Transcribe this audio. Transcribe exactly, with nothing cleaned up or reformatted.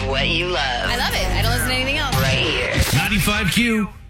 what you love. I love it. I don't listen to anything else. Right here. ninety-five Q.